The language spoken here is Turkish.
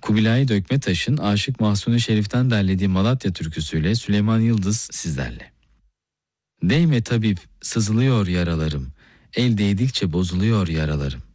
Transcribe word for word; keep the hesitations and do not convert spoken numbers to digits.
Kubilay Dökmetaş'ın Aşık Mahsuni Şerif'ten derlediği Malatya türküsüyle Süleyman Yıldız sizlerle. Değme tabip, sızlıyor yaralarım, el değdikçe bozuluyor yaralarım.